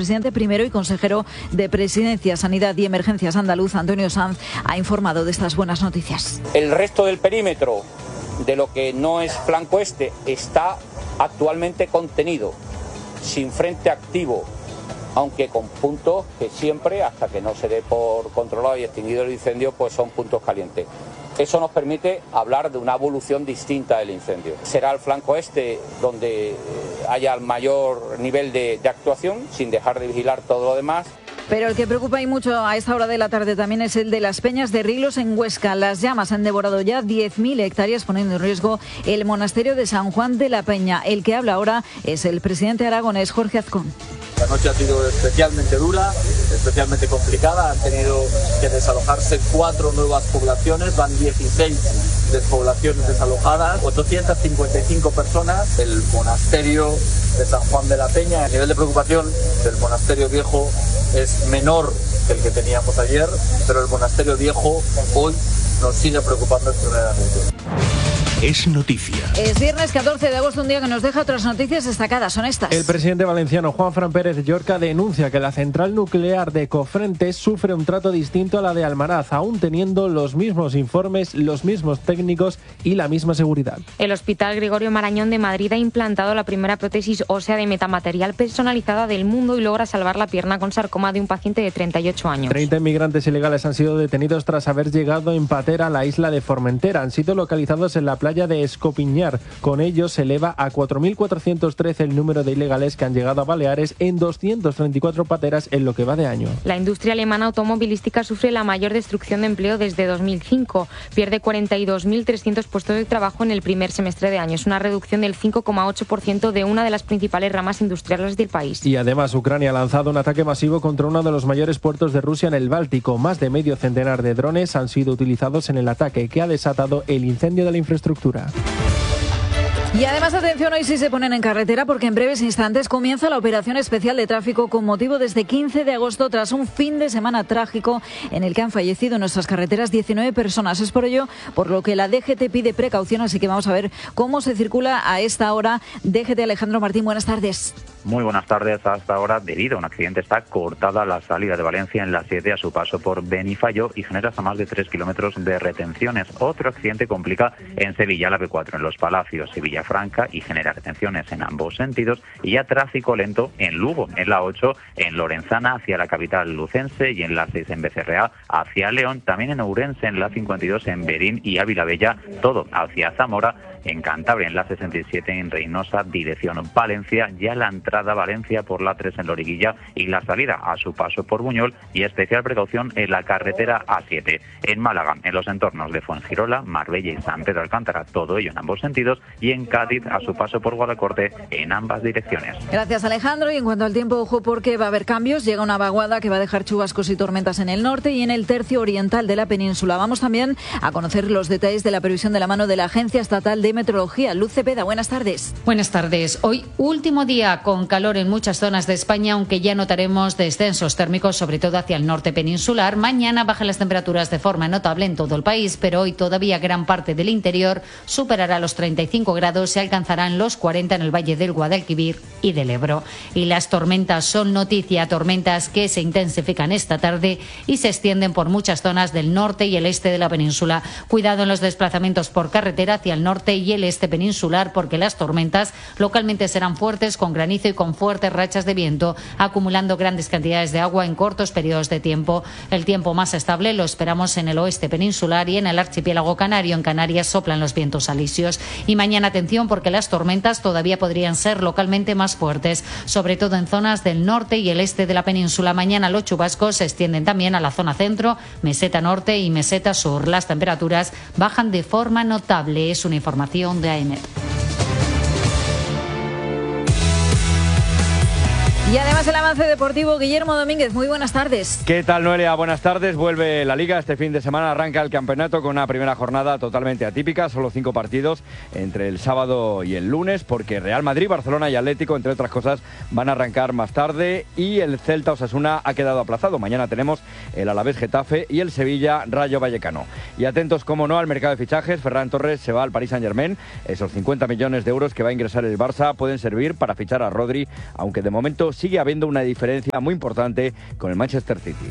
vicepresidente primero y consejero de Presidencia, Sanidad y Emergencias andaluz, Antonio Sanz, ha informado de estas buenas noticias. El resto del perímetro de lo que no es flanco este está actualmente contenido, sin frente activo, aunque con puntos que siempre, hasta que no se dé por controlado y extinguido el incendio, pues son puntos calientes. Eso nos permite hablar de una evolución distinta del incendio. Será el flanco este donde haya el mayor nivel de actuación, sin dejar de vigilar todo lo demás. Pero el que preocupa y mucho a esta hora de la tarde también es el de las Peñas de Rilos en Huesca. Las llamas han devorado ya 10.000 hectáreas, poniendo en riesgo el monasterio de San Juan de la Peña. El que habla ahora es el presidente aragonés, Jorge Azcón. La noche ha sido especialmente dura, especialmente complicada. Han tenido que desalojarse 4 nuevas poblaciones, van 16 despoblaciones desalojadas, 855 personas. El monasterio de San Juan de la Peña, el nivel de preocupación del monasterio viejo es menor que el que teníamos ayer, pero el monasterio viejo hoy nos sigue preocupando extremadamente. Es noticia. Es viernes 14 de agosto, un día que nos deja otras noticias destacadas. Son estas. El presidente valenciano Juanfran Pérez Llorca denuncia que la central nuclear de Cofrentes sufre un trato distinto a la de Almaraz, aún teniendo los mismos informes, los mismos técnicos y la misma seguridad. El Hospital Gregorio Marañón de Madrid ha implantado la primera prótesis ósea de metamaterial personalizada del mundo y logra salvar la pierna con sarcoma de un paciente de 38 años. 30 inmigrantes ilegales han sido detenidos tras haber llegado en patera a la isla de Formentera. Han sido localizados en la playa de Escopiñar. Con ellos se eleva a 4.413 el número de ilegales que han llegado a Baleares en 234 pateras en lo que va de año. La industria alemana automovilística sufre la mayor destrucción de empleo desde 2005. Pierde 42.300 puestos de trabajo en el primer semestre de año. Es una reducción del 5,8% de una de las principales ramas industriales del país. Y además Ucrania ha lanzado un ataque masivo contra uno de los mayores puertos de Rusia en el Báltico. Más de medio centenar de drones han sido utilizados en el ataque que ha desatado el incendio de la infraestructura. Y además, atención, hoy sí se ponen en carretera porque en breves instantes comienza la operación especial de tráfico con motivo desde 15 de agosto tras un fin de semana trágico en el que han fallecido en nuestras carreteras 19 personas. Es por ello por lo que la DGT pide precaución, así que vamos a ver cómo se circula a esta hora. DGT Alejandro Martín, buenas tardes. Muy buenas tardes. Hasta ahora, debido a un accidente, está cortada la salida de Valencia en la 7 a su paso por Benifallo y genera hasta más de 3 kilómetros de retenciones. Otro accidente complica en Sevilla la B4 en Los Palacios y Villafranca y genera retenciones en ambos sentidos, y ya tráfico lento en Lugo, en la 8 en Lorenzana hacia la capital lucense y en la 6 en Becerreá hacia León, también en Ourense en la 52 en Berín y Ávila Bella, todo hacia Zamora. En Cantabria, en la 67 en Reynosa, dirección Valencia, ya la entrada a Valencia por la 3 en Loriguilla y la salida a su paso por Buñol, y especial precaución en la carretera A7. En Málaga, en los entornos de Fuengirola, Marbella y San Pedro Alcántara, todo ello en ambos sentidos, y en Cádiz a su paso por Guadacorte en ambas direcciones. Gracias, Alejandro. Y en cuanto al tiempo, ojo porque va a haber cambios. Llega una vaguada que va a dejar chubascos y tormentas en el norte y en el tercio oriental de la península. Vamos también a conocer los detalles de la previsión de la mano de la Agencia Estatal de Meteorología. Luz Cepeda, buenas tardes. Buenas tardes. Hoy último día con calor en muchas zonas de España, aunque ya notaremos descensos térmicos, sobre todo hacia el norte peninsular. Mañana bajan las temperaturas de forma notable en todo el país, pero hoy todavía gran parte del interior superará los 35 grados y alcanzarán los 40 en el valle del Guadalquivir y del Ebro. Y las tormentas son noticia, tormentas que se intensifican esta tarde y se extienden por muchas zonas del norte y el este de la península. Cuidado en los desplazamientos por carretera hacia el norte y el este peninsular, porque las tormentas localmente serán fuertes, con granizo y con fuertes rachas de viento, acumulando grandes cantidades de agua en cortos periodos de tiempo. El tiempo más estable lo esperamos en el oeste peninsular y en el archipiélago canario. En Canarias soplan los vientos alisios. Y mañana atención, porque las tormentas todavía podrían ser localmente más fuertes, sobre todo en zonas del norte y el este de la península. Mañana los chubascos se extienden también a la zona centro, meseta norte y meseta sur. Las temperaturas bajan de forma notable. Es una información de AEMET. Y además el avance deportivo, Guillermo Domínguez, muy buenas tardes. ¿Qué tal, Noelia? Buenas tardes. Vuelve la Liga. Este fin de semana arranca el campeonato con una primera jornada totalmente atípica, solo 5 partidos entre el sábado y el lunes, porque Real Madrid, Barcelona y Atlético, entre otras cosas, van a arrancar más tarde, y el Celta Osasuna ha quedado aplazado. Mañana tenemos el Alavés Getafe y el Sevilla Rayo Vallecano. Y atentos, como no, al mercado de fichajes. Ferran Torres se va al Paris Saint-Germain. Esos 50 millones de euros que va a ingresar el Barça pueden servir para fichar a Rodri, aunque de momento sigue habiendo una diferencia muy importante con el Manchester City.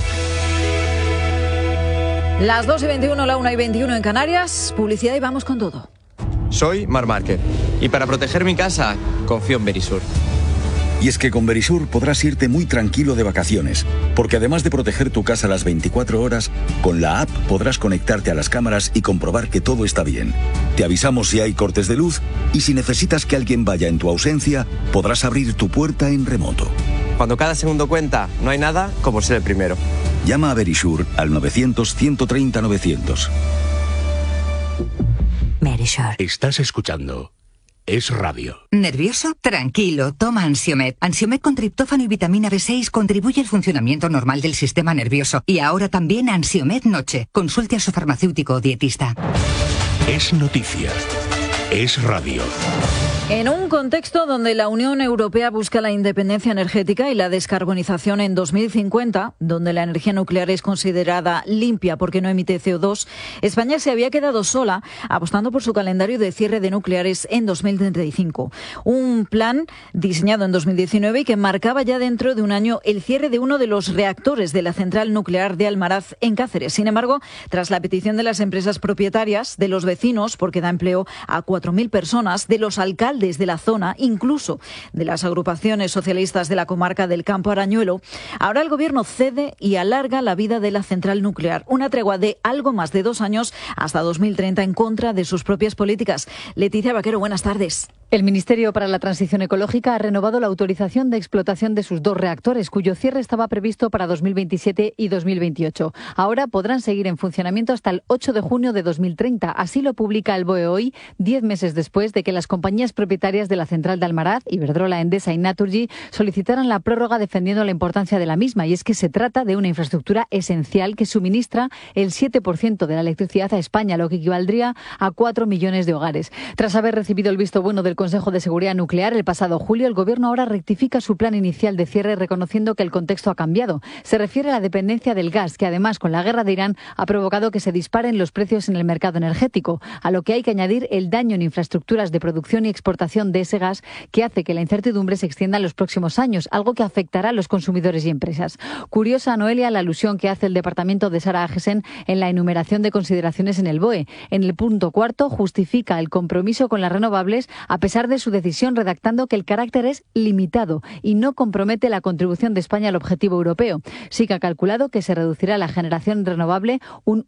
Las 2:21, la 1:21 en Canarias. Publicidad y vamos con todo. Soy Marc Márquez y para proteger mi casa confío en Verisur. Y es que con Verisur podrás irte muy tranquilo de vacaciones, porque además de proteger tu casa las 24 horas, con la app podrás conectarte a las cámaras y comprobar que todo está bien. Te avisamos si hay cortes de luz y si necesitas que alguien vaya en tu ausencia, podrás abrir tu puerta en remoto. Cuando cada segundo cuenta, no hay nada como ser el primero. Llama a Verisur al 900-130-900. Verisur. Estás escuchando Es Radio. ¿Nervioso? Tranquilo, toma Ansiomed. Ansiomed con triptófano y vitamina B6 contribuye al funcionamiento normal del sistema nervioso. Y ahora también Ansiomed Noche. Consulte a su farmacéutico o dietista. Es noticia. Es Radio. En un contexto donde la Unión Europea busca la independencia energética y la descarbonización en 2050, donde la energía nuclear es considerada limpia porque no emite CO2, España se había quedado sola apostando por su calendario de cierre de nucleares en 2035. Un plan diseñado en 2019 y que marcaba ya dentro de un año el cierre de uno de los reactores de la central nuclear de Almaraz en Cáceres. Sin embargo, tras la petición de las empresas propietarias, de los vecinos, porque da empleo a 4.000 personas, de los alcaldes de la zona, incluso de las agrupaciones socialistas de la comarca del Campo Arañuelo, ahora el Gobierno cede y alarga la vida de la central nuclear. Una tregua de algo más de 2 años hasta 2030 en contra de sus propias políticas. Leticia Vaquero, buenas tardes. El Ministerio para la Transición Ecológica ha renovado la autorización de explotación de sus 2 reactores, cuyo cierre estaba previsto para 2027 y 2028. Ahora podrán seguir en funcionamiento hasta el 8 de junio de 2030. Así lo publica el BOE hoy, 10 meses después de que las compañías propietarias de la central de Almaraz, Iberdrola, Endesa y Naturgy, solicitaran la prórroga defendiendo la importancia de la misma. Y es que se trata de una infraestructura esencial que suministra el 7% de la electricidad a España, lo que equivaldría a 4 millones de hogares. Tras haber recibido el visto bueno del Consejo de Seguridad Nuclear el pasado julio, el Gobierno ahora rectifica su plan inicial de cierre reconociendo que el contexto ha cambiado. Se refiere a la dependencia del gas, que además con la guerra de Irán ha provocado que se disparen los precios en el mercado energético, a lo que hay que añadir el daño en infraestructuras de producción y exportación de ese gas que hace que la incertidumbre se extienda en los próximos años, algo que afectará a los consumidores y empresas. Curiosa, Noelia, la alusión que hace el departamento de Sara Agesen en la enumeración de consideraciones en el BOE. En el punto 4 justifica el compromiso con las renovables a pesar de su decisión, redactando que el carácter es limitado y no compromete la contribución de España al objetivo europeo. Sí que ha calculado que se reducirá la generación renovable un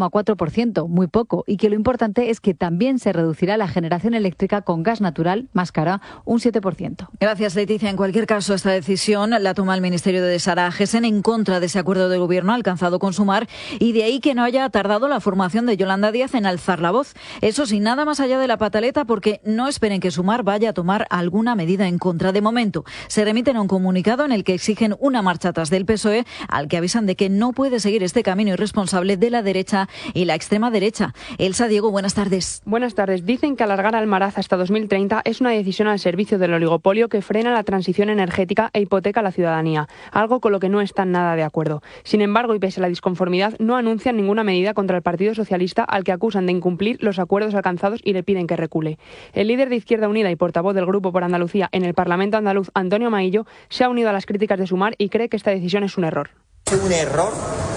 1,4%, muy poco, y que lo importante es que también se reducirá la generación eléctrica con gas natural, más cara, un 7%. Gracias, Leticia. En cualquier caso, esta decisión la toma el Ministerio de Sara Agesen en contra de ese acuerdo de gobierno alcanzado con Sumar, y de ahí que no haya tardado la formación de Yolanda Díaz en alzar la voz. Eso sí, nada más allá de la pataleta, porque no esperen que Sumar vaya a tomar alguna medida en contra. De momento, se remiten a un comunicado en el que exigen una marcha atrás del PSOE, al que avisan de que no puede seguir este camino irresponsable de la derecha y la extrema derecha. Elsa Diego, buenas tardes. Buenas tardes. Dicen que alargar Almaraz hasta 2030 es una decisión al servicio del oligopolio que frena la transición energética e hipoteca a la ciudadanía, algo con lo que no están nada de acuerdo. Sin embargo, y pese a la disconformidad, no anuncian ninguna medida contra el Partido Socialista, al que acusan de incumplir los acuerdos alcanzados y le piden que recule. El líder de Izquierda Unida y portavoz del Grupo por Andalucía en el Parlamento andaluz, Antonio Maillo, se ha unido a las críticas de Sumar y cree que esta decisión es un error. Es un error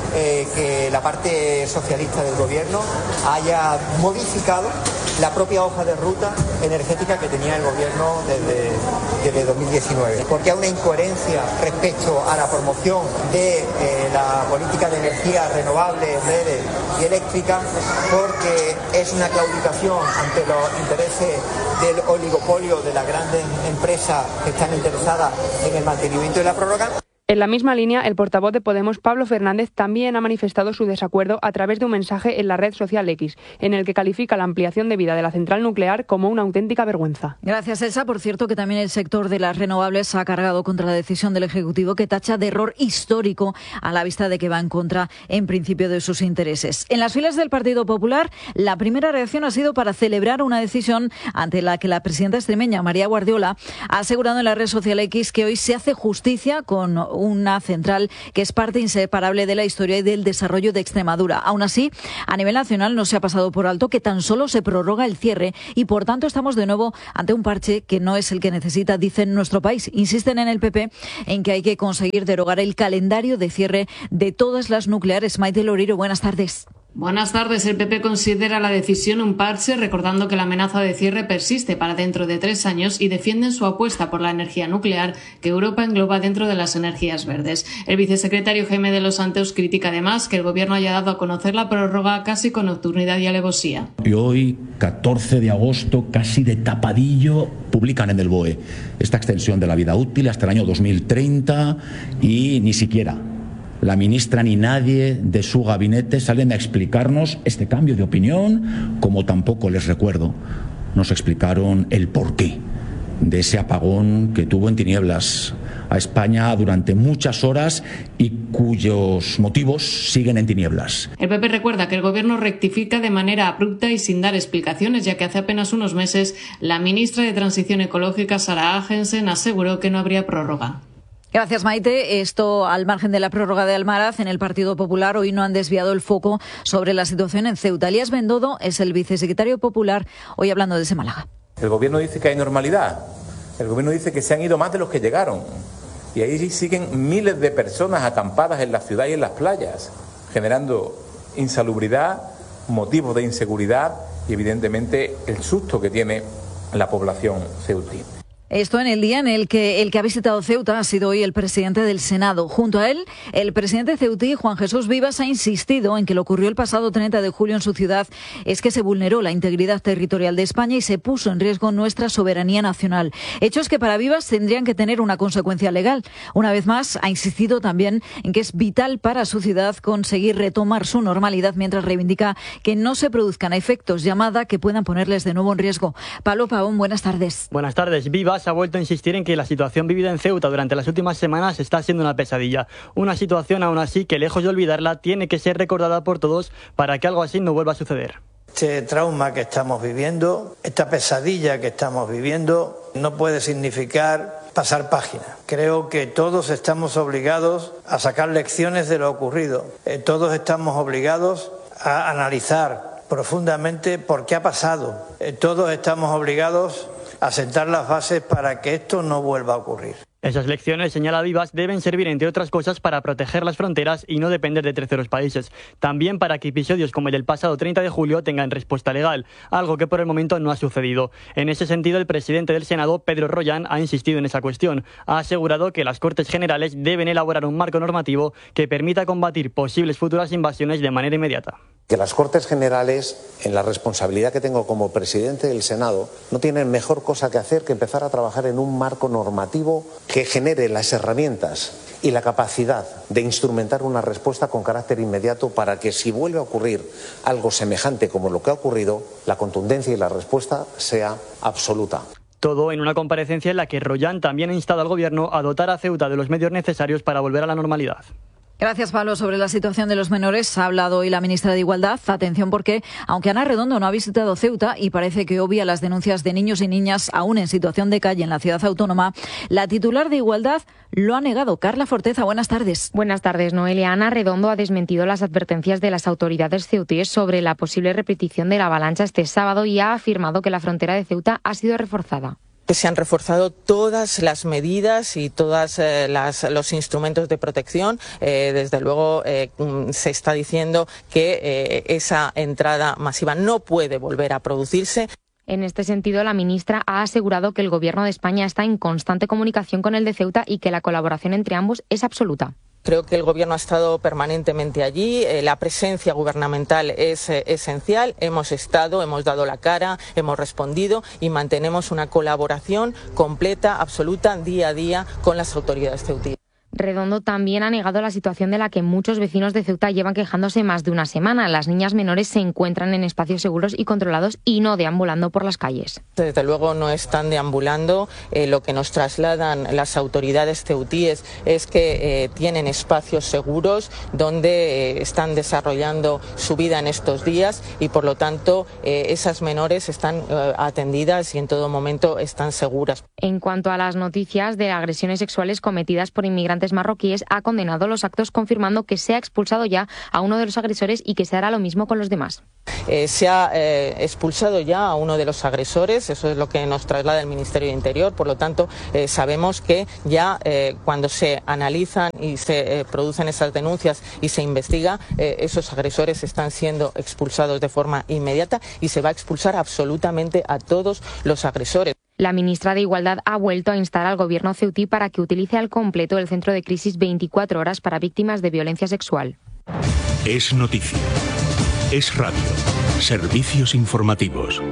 que la parte socialista del gobierno haya modificado la propia hoja de ruta energética que tenía el gobierno desde 2019, porque hay una incoherencia respecto a la promoción de la política de energías renovables, verdes y eléctricas, porque es una claudicación ante los intereses del oligopolio de las grandes empresas que están interesadas en el mantenimiento de la prórroga. En la misma línea, el portavoz de Podemos, Pablo Fernández, también ha manifestado su desacuerdo a través de un mensaje en la red social X, en el que califica la ampliación de vida de la central nuclear como una auténtica vergüenza. Gracias, Elsa. Por cierto, que también el sector de las renovables ha cargado contra la decisión del Ejecutivo, que tacha de error histórico a la vista de que va en contra, en principio, de sus intereses. En las filas del Partido Popular, la primera reacción ha sido para celebrar una decisión ante la que la presidenta extremeña, María Guardiola, ha asegurado en la red social X que hoy se hace justicia con una central que es parte inseparable de la historia y del desarrollo de Extremadura. Aún así, a nivel nacional no se ha pasado por alto que tan solo se prorroga el cierre y, por tanto, estamos de nuevo ante un parche que no es el que necesita, dicen, nuestro país. Insisten en el PP en que hay que conseguir derogar el calendario de cierre de todas las nucleares. Maite Loriro, buenas tardes. Buenas tardes. El PP considera la decisión un parche, recordando que la amenaza de cierre persiste para dentro de 3 años y defienden su apuesta por la energía nuclear que Europa engloba dentro de las energías verdes. El vicesecretario Jaime de los Santos critica además que el Gobierno haya dado a conocer la prórroga casi con nocturnidad y alevosía. Y hoy, 14 de agosto, casi de tapadillo, publican en el BOE esta extensión de la vida útil hasta el año 2030 y ni siquiera la ministra ni nadie de su gabinete salen a explicarnos este cambio de opinión, como tampoco, les recuerdo, nos explicaron el porqué de ese apagón que tuvo en tinieblas a España durante muchas horas y cuyos motivos siguen en tinieblas. El PP recuerda que el Gobierno rectifica de manera abrupta y sin dar explicaciones, ya que hace apenas unos meses la ministra de Transición Ecológica, Sara Agensen, aseguró que no habría prórroga. Gracias, Maite. Esto al margen de la prórroga de Almaraz, en el Partido Popular hoy no han desviado el foco sobre la situación en Ceuta. Elías Bendodo es el vicesecretario popular, hoy hablando desde Málaga. El Gobierno dice que hay normalidad. El Gobierno dice que se han ido más de los que llegaron. Y ahí siguen miles de personas acampadas en la ciudad y en las playas, generando insalubridad, motivos de inseguridad y, evidentemente, el susto que tiene la población ceutí. Esto en el día en el que ha visitado Ceuta ha sido hoy el presidente del Senado. Junto a él, el presidente ceutí, Juan Jesús Vivas, ha insistido en que lo ocurrió el pasado 30 de julio en su ciudad es que se vulneró la integridad territorial de España y se puso en riesgo nuestra soberanía nacional. Hechos que para Vivas tendrían que tener una consecuencia legal. Una vez más, ha insistido también en que es vital para su ciudad conseguir retomar su normalidad mientras reivindica que no se produzcan efectos llamada que puedan ponerles de nuevo en riesgo. Pablo Pavón, buenas tardes. Buenas tardes. Vivas ha vuelto a insistir en que la situación vivida en Ceuta durante las últimas semanas está siendo una pesadilla. Una situación aún así que, lejos de olvidarla, tiene que ser recordada por todos para que algo así no vuelva a suceder. Este trauma que estamos viviendo, esta pesadilla que estamos viviendo, no puede significar pasar página. Creo que todos estamos obligados a sacar lecciones de lo ocurrido. Todos estamos obligados a analizar profundamente por qué ha pasado. Todos estamos obligados a sentar las bases para que esto no vuelva a ocurrir. Esas lecciones, señala Vivas, deben servir, entre otras cosas, para proteger las fronteras y no depender de terceros países. También para que episodios como el del pasado 30 de julio tengan respuesta legal, algo que por el momento no ha sucedido. En ese sentido, el presidente del Senado, Pedro Rollán, ha insistido en esa cuestión. Ha asegurado que las Cortes Generales deben elaborar un marco normativo que permita combatir posibles futuras invasiones de manera inmediata. Que las Cortes Generales, en la responsabilidad que tengo como presidente del Senado, no tienen mejor cosa que hacer que empezar a trabajar en un marco normativo que genere las herramientas y la capacidad de instrumentar una respuesta con carácter inmediato para que, si vuelve a ocurrir algo semejante como lo que ha ocurrido, la contundencia y la respuesta sea absoluta. Todo en una comparecencia en la que Rollán también ha instado al Gobierno a dotar a Ceuta de los medios necesarios para volver a la normalidad. Gracias, Pablo. Sobre la situación de los menores ha hablado hoy la ministra de Igualdad. Atención porque, aunque Ana Redondo no ha visitado Ceuta y parece que obvia las denuncias de niños y niñas aún en situación de calle en la ciudad autónoma, la titular de Igualdad lo ha negado. Carla Forteza, buenas tardes. Buenas tardes, Noelia. Ana Redondo ha desmentido las advertencias de las autoridades ceutíes sobre la posible repetición de la avalancha este sábado y ha afirmado que la frontera de Ceuta ha sido reforzada. Que se han reforzado todas las medidas y todos los instrumentos de protección. Desde luego se está diciendo que esa entrada masiva no puede volver a producirse. En este sentido, la ministra ha asegurado que el Gobierno de España está en constante comunicación con el de Ceuta y que la colaboración entre ambos es absoluta. Creo que el Gobierno ha estado permanentemente allí, la presencia gubernamental es esencial, hemos dado la cara, hemos respondido y mantenemos una colaboración completa, absoluta, día a día con las autoridades ceutíes. Redondo también ha negado la situación de la que muchos vecinos de Ceuta llevan quejándose más de una semana. Las niñas menores se encuentran en espacios seguros y controlados y no deambulando por las calles. Desde luego no están deambulando. Lo que nos trasladan las autoridades ceutíes es que tienen espacios seguros donde están desarrollando su vida en estos días y, por lo tanto, esas menores están atendidas y en todo momento están seguras. En cuanto a las noticias de agresiones sexuales cometidas por inmigrantes Tribunales marroquíes ha condenado los actos, confirmando que se ha expulsado ya a uno de los agresores y que se hará lo mismo con los demás. Se ha expulsado ya a uno de los agresores, eso es lo que nos traslada el Ministerio de Interior, por lo tanto sabemos que ya cuando se analizan y se producen esas denuncias y se investiga, esos agresores están siendo expulsados de forma inmediata y se va a expulsar absolutamente a todos los agresores. La ministra de Igualdad ha vuelto a instar al gobierno ceutí para que utilice al completo el centro de crisis 24 horas para víctimas de violencia sexual. Es noticia. Es radio. Servicios informativos.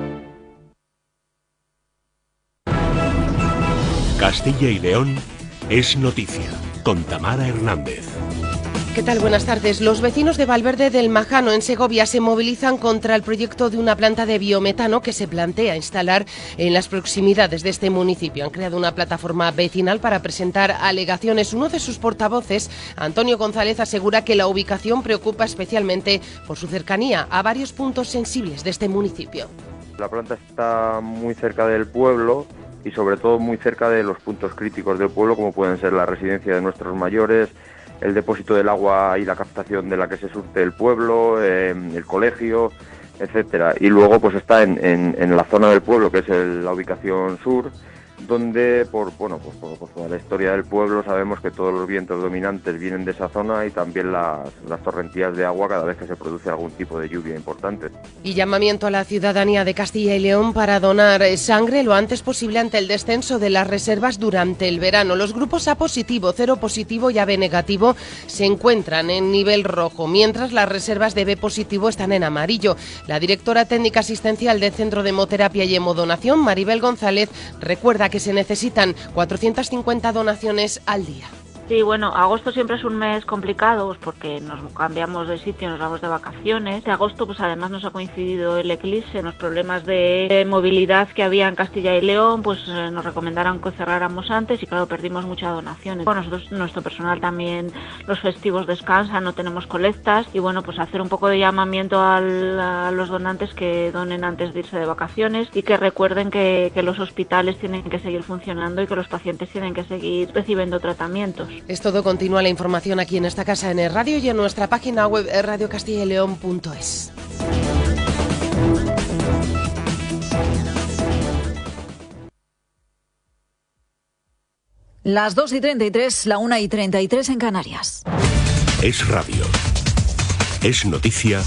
Castilla y León es noticia. Con Tamara Hernández. ¿Qué tal? Buenas tardes. Los vecinos de Valverde del Majano, en Segovia, se movilizan contra el proyecto de una planta de biometano que se plantea instalar en las proximidades de este municipio. Han creado una plataforma vecinal para presentar alegaciones. Uno de sus portavoces, Antonio González, asegura que la ubicación preocupa especialmente por su cercanía a varios puntos sensibles de este municipio. La planta está muy cerca del pueblo y sobre todo muy cerca de los puntos críticos del pueblo, como pueden ser la residencia de nuestros mayores, el depósito del agua y la captación de la que se surte el pueblo, el colegio, etcétera. Y luego pues está en la zona del pueblo, que es la ubicación sur, donde por toda la historia del pueblo sabemos que todos los vientos dominantes vienen de esa zona y también las torrentías de agua cada vez que se produce algún tipo de lluvia importante. Y llamamiento a la ciudadanía de Castilla y León para donar sangre lo antes posible ante el descenso de las reservas durante el verano. Los grupos A positivo, cero positivo y AB negativo se encuentran en nivel rojo, mientras las reservas de B positivo están en amarillo. La directora técnica asistencial del Centro de Hemoterapia y Hemodonación, Maribel González, recuerda que se necesitan 450 donaciones al día. Sí, bueno, agosto siempre es un mes complicado, pues porque nos cambiamos de sitio, nos vamos de vacaciones. De agosto, pues además nos ha coincidido el eclipse, los problemas de movilidad que había en Castilla y León, pues nos recomendaron que cerráramos antes y claro, perdimos muchas donaciones. Bueno, nosotros, nuestro personal también, los festivos descansan, no tenemos colectas y bueno, pues hacer un poco de llamamiento a los donantes que donen antes de irse de vacaciones y que recuerden que los hospitales tienen que seguir funcionando y que los pacientes tienen que seguir recibiendo tratamientos. Es todo, continúa la información aquí en esta casa en el radio y en nuestra página web radiocastillaleon.es. Las 2:33, la 1:33 en Canarias. Es radio. Es noticia.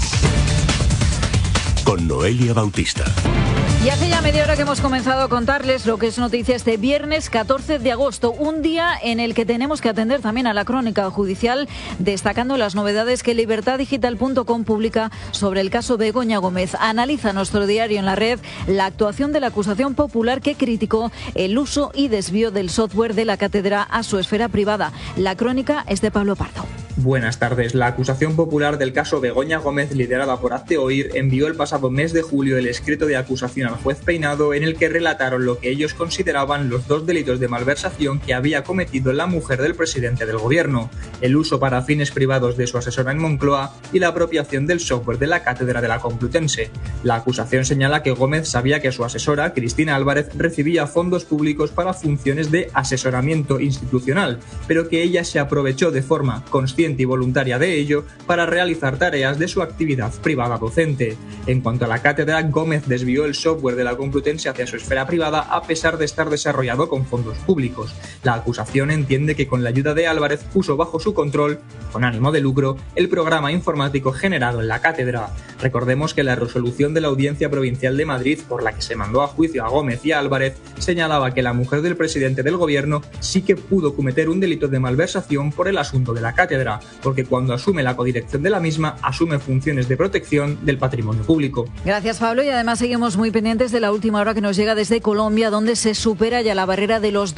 Con Noelia Bautista. Y hace ya media hora que hemos comenzado a contarles lo que es noticia este viernes 14 de agosto, un día en el que tenemos que atender también a la crónica judicial, destacando las novedades que libertaddigital.com publica sobre el caso Begoña Gómez. Analiza nuestro diario en la red la actuación de la acusación popular que criticó el uso y desvío del software de la cátedra a su esfera privada. La crónica es de Pablo Pardo. Buenas tardes. La acusación popular del caso Begoña Gómez, liderada por Hazte Oír, envió el pasado mes de julio el escrito de acusación al juez Peinado en el que relataron lo que ellos consideraban los dos delitos de malversación que había cometido la mujer del presidente del gobierno: el uso para fines privados de su asesora en Moncloa y la apropiación del software de la cátedra de la Complutense. La acusación señala que Gómez sabía que su asesora, Cristina Álvarez, recibía fondos públicos para funciones de asesoramiento institucional, pero que ella se aprovechó de forma consciente y voluntaria de ello para realizar tareas de su actividad privada docente. En cuanto a la cátedra, Gómez desvió el software de la Complutense hacia su esfera privada a pesar de estar desarrollado con fondos públicos. La acusación entiende que con la ayuda de Álvarez puso bajo su control, con ánimo de lucro, el programa informático generado en la cátedra. Recordemos que la resolución de la Audiencia Provincial de Madrid, por la que se mandó a juicio a Gómez y a Álvarez, señalaba que la mujer del presidente del gobierno sí que pudo cometer un delito de malversación por el asunto de la cátedra, porque cuando asume la codirección de la misma, asume funciones de protección del patrimonio público. Gracias, Pablo, y además seguimos muy pendientes de la última hora que nos llega desde Colombia, donde se supera ya la barrera de los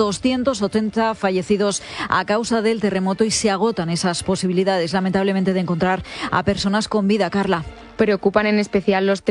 280 fallecidos a causa del terremoto y se agotan esas posibilidades, lamentablemente, de encontrar a personas con vida. Carla. Preocupan en especial los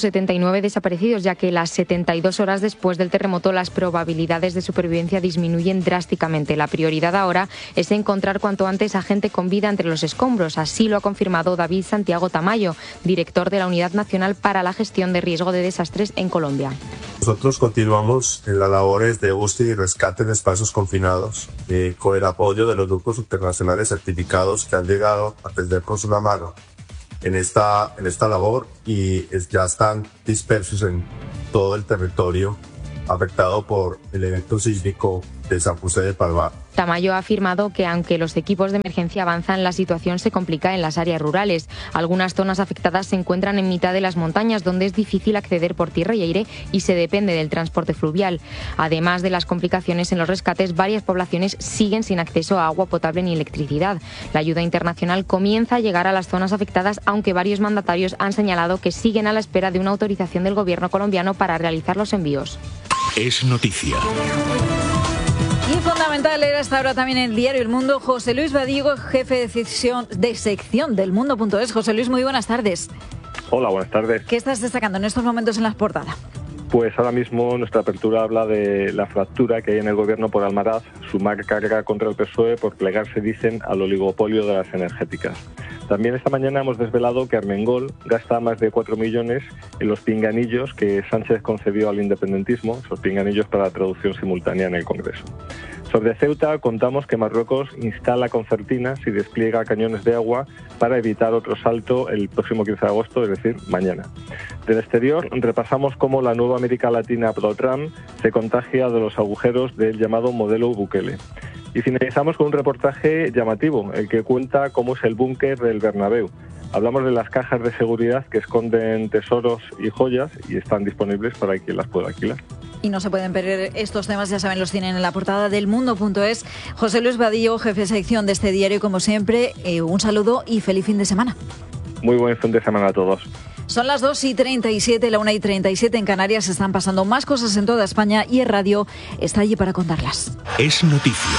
379 desaparecidos, ya que las 72 horas después del terremoto las probabilidades de supervivencia disminuyen drásticamente. La prioridad ahora es encontrar cuanto antes a gente con vida entre los escombros. Así lo ha confirmado David Santiago Tamayo, director de la Unidad Nacional para la Gestión de Riesgo de Desastres en Colombia. Nosotros continuamos en las labores de búsqueda y rescate en espacios confinados, con el apoyo de los grupos internacionales certificados que han llegado a tender con una mano en esta labor y ya están dispersos en todo el territorio afectado por el evento sísmico de San José de Palmar. Tamayo ha afirmado que aunque los equipos de emergencia avanzan, la situación se complica en las áreas rurales. Algunas zonas afectadas se encuentran en mitad de las montañas, donde es difícil acceder por tierra y aire y se depende del transporte fluvial. Además de las complicaciones en los rescates, varias poblaciones siguen sin acceso a agua potable ni electricidad. La ayuda internacional comienza a llegar a las zonas afectadas, aunque varios mandatarios han señalado que siguen a la espera de una autorización del gobierno colombiano para realizar los envíos. Es noticia. Y fundamental leer hasta ahora también en el diario El Mundo. José Luis Vadillo, jefe de sección del Mundo.es. José Luis, muy buenas tardes. Hola, buenas tardes. ¿Qué estás destacando en estos momentos en las portadas? Pues ahora mismo nuestra apertura habla de la fractura que hay en el gobierno por Almaraz, sumar carga contra el PSOE por plegarse, dicen, al oligopolio de las energéticas. También esta mañana hemos desvelado que Armengol gasta más de 4 millones en los pinganillos que Sánchez concedió al independentismo, esos pinganillos para la traducción simultánea en el Congreso. Sobre Ceuta contamos que Marruecos instala concertinas y despliega cañones de agua para evitar otro salto el próximo 15 de agosto, es decir, mañana. Del exterior repasamos cómo la nueva América Latina pro-Trump se contagia de los agujeros del llamado modelo Bukele. Y finalizamos con un reportaje llamativo, el que cuenta cómo es el búnker del Bernabéu. Hablamos de las cajas de seguridad que esconden tesoros y joyas y están disponibles para quien las pueda alquilar. Y no se pueden perder estos temas, ya saben, los tienen en la portada del Mundo.es. José Luis Vadillo, jefe de sección de este diario, como siempre, un saludo y feliz fin de semana. Muy buen fin de semana a todos. Son las 2:37, la 1:37 en Canarias. Están pasando más cosas en toda España y el radio está allí para contarlas. Es noticia.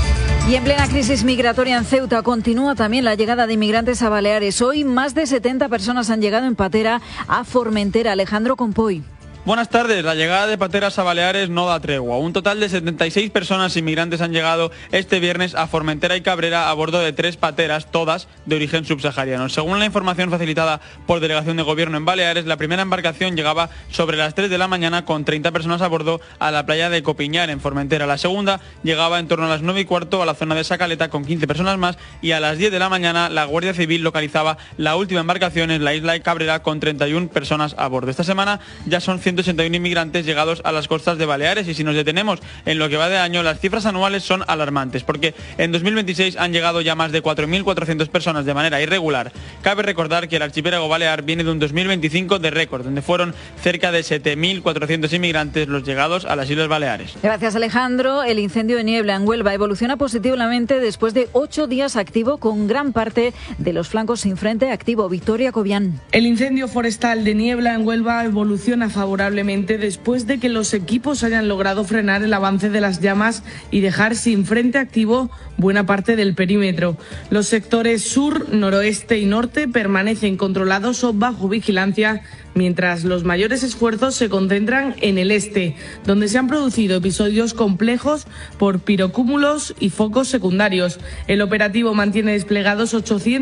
Y en plena crisis migratoria en Ceuta continúa también la llegada de inmigrantes a Baleares. Hoy más de 70 personas han llegado en patera a Formentera. Alejandro Compoy. Buenas tardes. La llegada de pateras a Baleares no da tregua. Un total de 76 personas inmigrantes han llegado este viernes a Formentera y Cabrera a bordo de 3 pateras, todas de origen subsahariano. Según la información facilitada por Delegación de Gobierno en Baleares, la primera embarcación llegaba sobre las 3 de la mañana con 30 personas a bordo a la playa de Copiñar, en Formentera. La segunda llegaba en torno a las 9:15 a la zona de Sacaleta con 15 personas más y a las 10 de la mañana la Guardia Civil localizaba la última embarcación en la isla de Cabrera con 31 personas a bordo. Esta semana ya son 181 inmigrantes llegados a las costas de Baleares y si nos detenemos en lo que va de año, las cifras anuales son alarmantes porque en 2026 han llegado ya más de 4.400 personas de manera irregular. Cabe recordar que el archipiélago balear viene de un 2025 de récord, donde fueron cerca de 7.400 inmigrantes los llegados a las Islas Baleares. Gracias, Alejandro. El incendio de Niebla en Huelva evoluciona positivamente después de 8 días activo, con gran parte de los flancos sin frente activo. Victoria Cobian. El incendio forestal de Niebla en Huelva evoluciona favorablemente después de que los equipos hayan logrado frenar el avance de las llamas y dejar sin frente activo buena parte del perímetro. Los sectores sur, noroeste y norte permanecen controlados o bajo vigilancia, mientras los mayores esfuerzos se concentran en el este, donde se han producido episodios complejos por pirocúmulos y focos secundarios. El operativo mantiene desplegados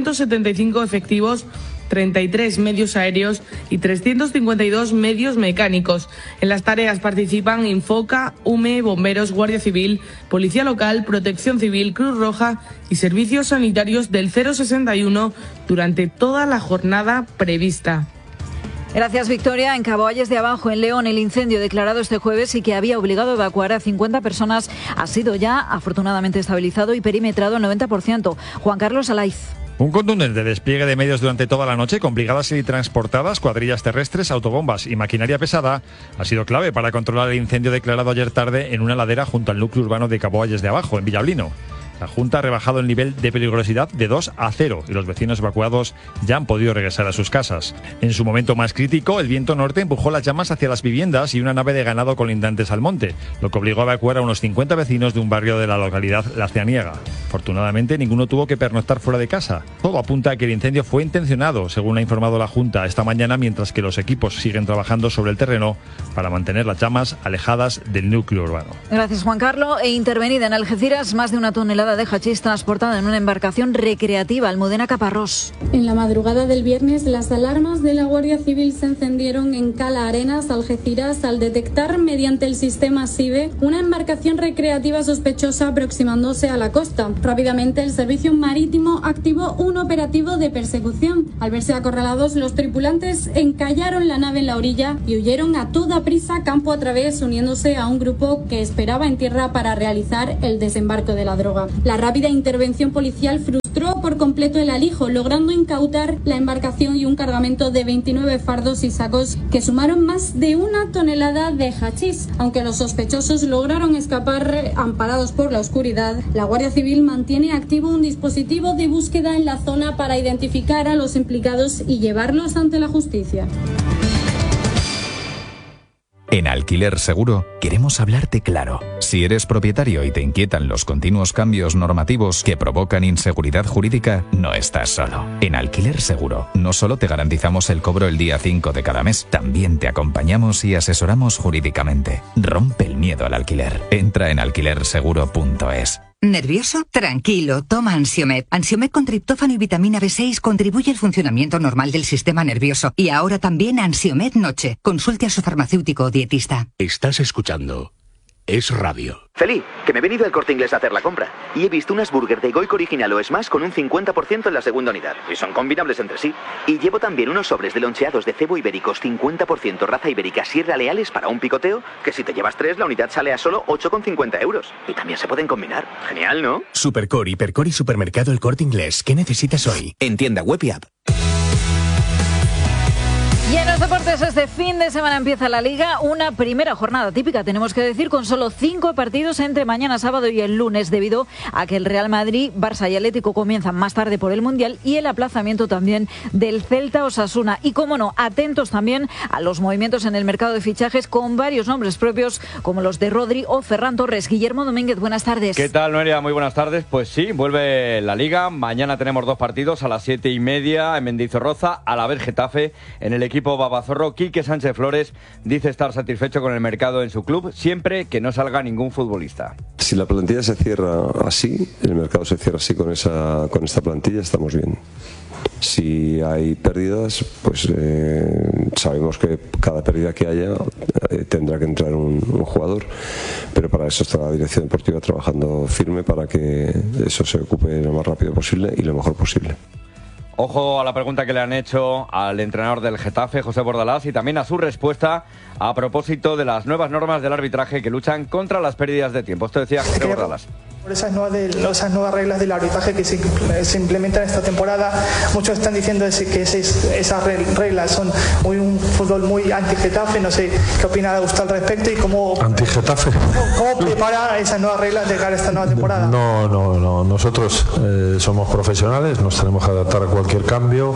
875 efectivos, 33 medios aéreos y 352 medios mecánicos. En las tareas participan Infoca, UME, Bomberos, Guardia Civil, Policía Local, Protección Civil, Cruz Roja y servicios sanitarios del 061 durante toda la jornada prevista. Gracias, Victoria. En Cabo Ayes de Abajo, en León, el incendio declarado este jueves y que había obligado a evacuar a 50 personas ha sido ya afortunadamente estabilizado y perimetrado al 90%. Juan Carlos Alaiz. Un contundente despliegue de medios durante toda la noche con brigadas y transportadas, cuadrillas terrestres, autobombas y maquinaria pesada ha sido clave para controlar el incendio declarado ayer tarde en una ladera junto al núcleo urbano de Cabo Ayes de Abajo, en Villablino. La Junta ha rebajado el nivel de peligrosidad de 2 a 0 y los vecinos evacuados ya han podido regresar a sus casas. En su momento más crítico, el viento norte empujó las llamas hacia las viviendas y una nave de ganado colindantes al monte, lo que obligó a evacuar a unos 50 vecinos de un barrio de la localidad La Cianiega. Afortunadamente, ninguno tuvo que pernoctar fuera de casa. Todo apunta a que el incendio fue intencionado, según ha informado la Junta esta mañana, mientras que los equipos siguen trabajando sobre el terreno para mantener las llamas alejadas del núcleo urbano. Gracias, Juan Carlos. E intervenida en Algeciras más de 1 tonelada tonelada de hachís transportada en una embarcación recreativa. Almudena Caparrós. En la madrugada del viernes, las alarmas de la Guardia Civil se encendieron en Cala Arenas, Algeciras, al detectar mediante el sistema SIBE una embarcación recreativa sospechosa aproximándose a la costa. Rápidamente, el servicio marítimo activó un operativo de persecución. Al verse acorralados, los tripulantes encallaron la nave en la orilla y huyeron a toda prisa campo a través, uniéndose a un grupo que esperaba en tierra para realizar el desembarco de la droga. La rápida intervención policial frustró por completo el alijo, logrando incautar la embarcación y un cargamento de 29 fardos y sacos que sumaron más de 1 tonelada de hachís. Aunque los sospechosos lograron escapar amparados por la oscuridad, la Guardia Civil mantiene activo un dispositivo de búsqueda en la zona para identificar a los implicados y llevarlos ante la justicia. En Alquiler Seguro queremos hablarte claro. Si eres propietario y te inquietan los continuos cambios normativos que provocan inseguridad jurídica, no estás solo. En Alquiler Seguro no solo te garantizamos el cobro el día 5 de cada mes, también te acompañamos y asesoramos jurídicamente. Rompe el miedo al alquiler. Entra en alquilerseguro.es. ¿Nervioso? Tranquilo, toma Ansiomed. Ansiomed con triptófano y vitamina B6 contribuye al funcionamiento normal del sistema nervioso. Y ahora también Ansiomed Noche. Consulte a su farmacéutico o dietista. Estás escuchando Es Radio. Feli, que me he venido al Corte Inglés a hacer la compra y he visto unas burgers de Goico original o Smash con un 50% en la segunda unidad. Y son combinables entre sí. Y llevo también unos sobres de loncheados de cebo ibéricos 50% raza ibérica Sierra Leales para un picoteo, que si te llevas 3 la unidad sale a solo 8,50 euros. Y también se pueden combinar. Genial, ¿no? Supercore, Hipercore y Supermercado El Corte Inglés. ¿Qué necesitas hoy? En tienda web y app. Y en los deportes este fin de semana empieza la Liga, una primera jornada típica, tenemos que decir, con solo 5 partidos entre mañana sábado y el lunes, debido a que el Real Madrid, Barça y Atlético comienzan más tarde por el Mundial y el aplazamiento también del Celta Osasuna. Y cómo no, atentos también a los movimientos en el mercado de fichajes con varios nombres propios como los de Rodri o Ferran Torres. Guillermo Domínguez, buenas tardes. ¿Qué tal, Noelia? Muy buenas tardes. Pues sí, vuelve la Liga. Mañana tenemos 2 partidos a las 7:30 en Mendizorroza, a la vez Getafe. En el equipo babazorro, Quique Sánchez Flores dice estar satisfecho con el mercado en su club, siempre que no salga ningún futbolista. Si la plantilla se cierra así, el mercado se cierra así con esta plantilla, estamos bien. Si hay pérdidas, pues sabemos que cada pérdida que haya tendrá que entrar un jugador, pero para eso está la dirección deportiva trabajando firme para que eso se ocupe lo más rápido posible y lo mejor posible. Ojo a la pregunta que le han hecho al entrenador del Getafe, José Bordalás, y también a su respuesta a propósito de las nuevas normas del arbitraje que luchan contra las pérdidas de tiempo. Esto decía José Bordalás. Por esas nuevas reglas del arbitraje que se implementan esta temporada, muchos están diciendo que esas reglas son un fútbol muy anti-Getafe. No sé qué opina usted al respecto y cómo... ¿Anti-Getafe? ¿Cómo prepara esas nuevas reglas de cara a esta nueva temporada? No. Nosotros somos profesionales, nos tenemos que adaptar a cualquier cambio.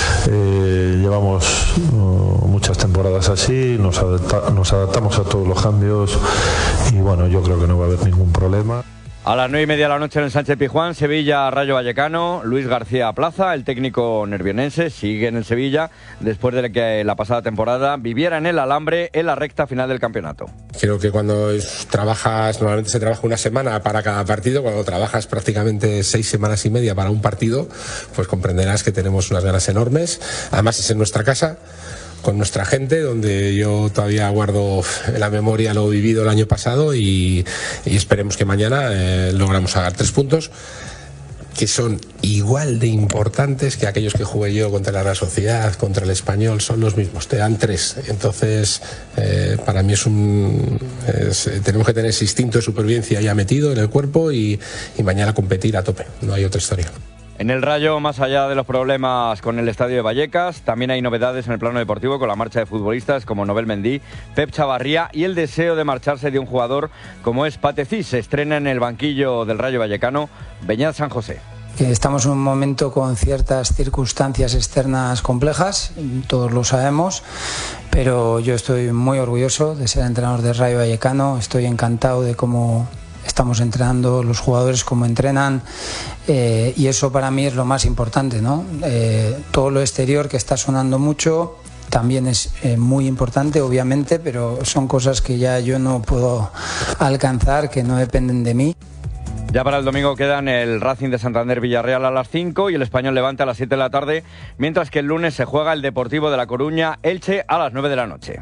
Llevamos muchas temporadas así, nos adaptamos a todos los cambios y bueno, yo creo que no va a haber ningún problema. A las 9:30 de la noche en el Sánchez Pizjuán, Sevilla, Rayo Vallecano, Luis García Plaza, el técnico nervionense, sigue en el Sevilla después de que la pasada temporada viviera en el alambre en la recta final del campeonato. Creo que cuando trabajas, normalmente se trabaja una semana para cada partido, cuando trabajas prácticamente 6 semanas y media para un partido, pues comprenderás que tenemos unas ganas enormes. Además es en nuestra casa, con nuestra gente, donde yo todavía guardo en la memoria lo vivido el año pasado y esperemos que mañana logramos sacar 3 puntos que son igual de importantes que aquellos que jugué yo contra la Real Sociedad, contra el Español, son los mismos, te dan 3. Entonces, para mí tenemos que tener ese instinto de supervivencia ya metido en el cuerpo y mañana competir a tope, no hay otra historia. En el Rayo, más allá de los problemas con el estadio de Vallecas, también hay novedades en el plano deportivo con la marcha de futbolistas como Nobel Mendy, Pep Chavarría y el deseo de marcharse de un jugador como es Patecís. Se estrena en el banquillo del Rayo Vallecano Beñat San José. Estamos en un momento con ciertas circunstancias externas complejas, todos lo sabemos, pero yo estoy muy orgulloso de ser entrenador del Rayo Vallecano, estoy encantado de cómo estamos entrenando, los jugadores cómo entrenan, y eso para mí es lo más importante, ¿no? Todo lo exterior que está sonando mucho también es muy importante, obviamente, pero son cosas que ya yo no puedo alcanzar, que no dependen de mí. Ya para el domingo quedan el Racing de Santander Villarreal a las 5 y el Español Levante a las 7 de la tarde, mientras que el lunes se juega el Deportivo de La Coruña Elche a las 9 de la noche.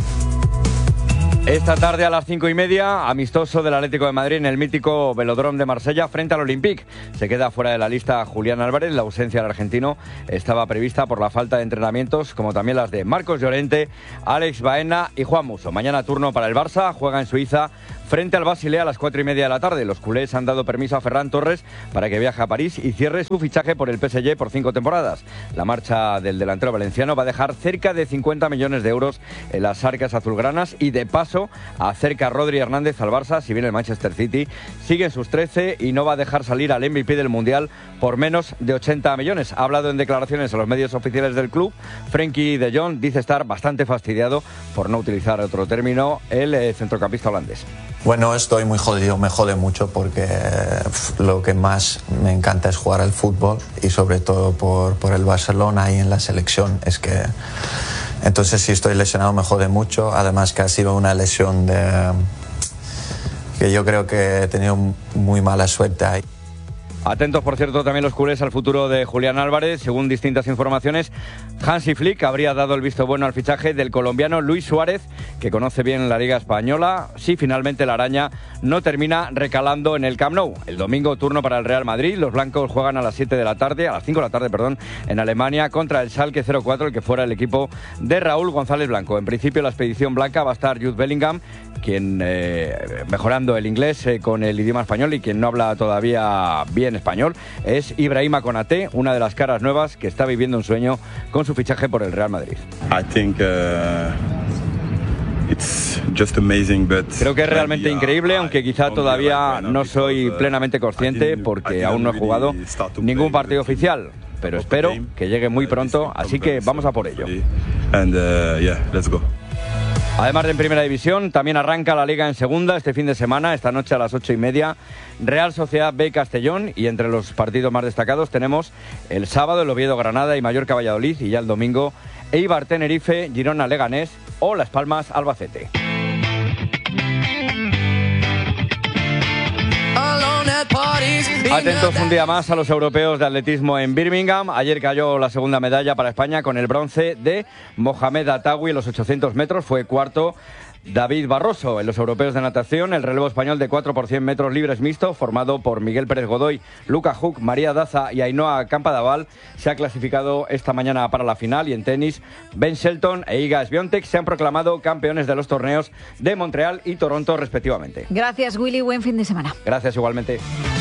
Esta tarde a las 5:30, amistoso del Atlético de Madrid en el mítico Velódromo de Marsella frente al Olympique. Se queda fuera de la lista Julián Álvarez. La ausencia del argentino estaba prevista por la falta de entrenamientos, como también las de Marcos Llorente, Alex Baena y Juan Musso. Mañana turno para el Barça, juega en Suiza frente al Basilea a las 4:30 de la tarde. Los culés han dado permiso a Ferran Torres para que viaje a París y cierre su fichaje por el PSG por 5 temporadas. La marcha del delantero valenciano va a dejar cerca de 50 millones de euros en las arcas azulgranas y de paso acerca a Rodri Hernández al Barça. Si bien el Manchester City sigue en sus 13 y no va a dejar salir al MVP del Mundial por menos de 80 millones. Ha hablado en declaraciones a los medios oficiales del club. Frenkie de Jong dice estar bastante fastidiado, por no utilizar otro término, el centrocampista holandés. Bueno, estoy muy jodido, me jode mucho porque lo que más me encanta es jugar al fútbol y sobre todo por el Barcelona y en la selección. Es que entonces si estoy lesionado me jode mucho, además que ha sido una lesión que yo creo que he tenido muy mala suerte ahí. Atentos, por cierto, también los culés al futuro de Julián Álvarez. Según distintas informaciones, Hansi Flick habría dado el visto bueno al fichaje del colombiano Luis Suárez, que conoce bien la Liga Española, si finalmente la araña no termina recalando en el Camp Nou. El domingo turno para el Real Madrid. Los blancos juegan a las 5 de la tarde, en Alemania contra el Schalke 04, el que fuera el equipo de Raúl González Blanco. En principio la expedición blanca va a estar Jude Bellingham, quien mejorando el inglés con el idioma español, y quien no habla todavía bien español es Ibrahima Konaté, una de las caras nuevas que está viviendo un sueño con su fichaje por el Real Madrid. Creo que es realmente increíble, aunque quizá todavía no soy plenamente consciente porque aún no he jugado ningún partido oficial, pero espero que llegue muy pronto, así que vamos a por ello. Además de en Primera División, también arranca la Liga en Segunda este fin de semana, esta noche a las 8:30, Real Sociedad B Castellón, y entre los partidos más destacados tenemos el sábado el Oviedo Granada y Mallorca Valladolid, y ya el domingo Eibar Tenerife, Girona Leganés o Las Palmas Albacete. Atentos un día más a los europeos de atletismo en Birmingham. Ayer cayó la segunda medalla para España con el bronce de Mohamed Atawi en los 800 metros. Fue cuarto David Barroso. En los europeos de natación, el relevo español de 4 por 100 metros libres mixto, formado por Miguel Pérez Godoy, Luca Huck, María Daza y Ainhoa Campadaval, se ha clasificado esta mañana para la final. Y en tenis, Ben Shelton e Iga Swiatek se han proclamado campeones de los torneos de Montreal y Toronto respectivamente. Gracias, Willy. Buen fin de semana. Gracias igualmente.